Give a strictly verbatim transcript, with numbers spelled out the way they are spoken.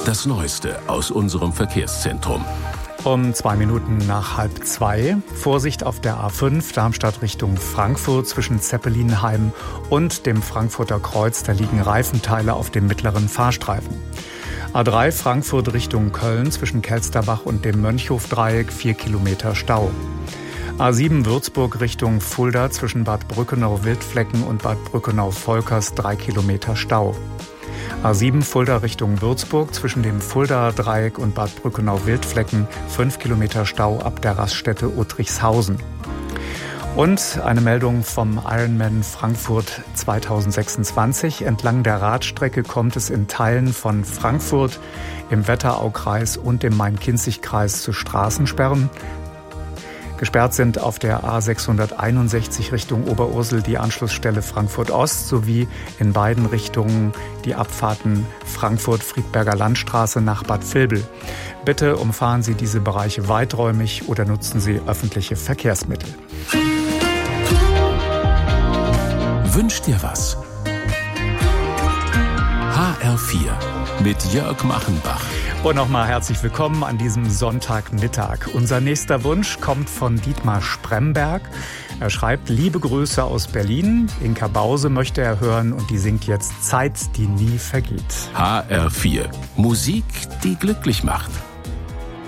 Das Neueste aus unserem Verkehrszentrum. Um zwei Minuten nach halb zwei. Vorsicht auf der A fünf, Darmstadt Richtung Frankfurt zwischen Zeppelinheim und dem Frankfurter Kreuz. Da liegen Reifenteile auf dem mittleren Fahrstreifen. A drei, Frankfurt Richtung Köln zwischen Kelsterbach und dem Mönchhofdreieck, vier Kilometer Stau. A sieben, Würzburg Richtung Fulda zwischen Bad Brückenau-Wildflecken und Bad Brückenau-Volkers, drei Kilometer Stau. A sieben, Fulda Richtung Würzburg zwischen dem Fulda-Dreieck und Bad Brückenau-Wildflecken, fünf Kilometer Stau ab der Raststätte Uttrichshausen. Und eine Meldung vom Ironman Frankfurt zweitausendsechsundzwanzig. Entlang der Radstrecke kommt es in Teilen von Frankfurt, im Wetteraukreis und im Main-Kinzig-Kreis zu Straßensperren. Gesperrt sind auf der A sechshunderteinundsechzig Richtung Oberursel die Anschlussstelle Frankfurt-Ost sowie in beiden Richtungen die Abfahrten Frankfurt-Friedberger Landstraße nach Bad Vilbel. Bitte umfahren Sie diese Bereiche weiträumig oder nutzen Sie öffentliche Verkehrsmittel. Wünsch dir was? H R vier mit Jörg Machenbach. Und nochmal herzlich willkommen an diesem Sonntagmittag. Unser nächster Wunsch kommt von Dietmar Spremberg. Er schreibt: Liebe Grüße aus Berlin. Inka Bause möchte er hören und die singt jetzt Zeit, die nie vergeht. H R vier. Musik, die glücklich macht.